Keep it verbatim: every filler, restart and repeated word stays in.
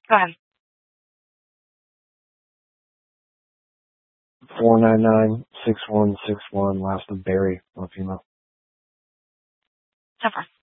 Go ahead. four nine nine, six one six one, last of Barry, female. So far.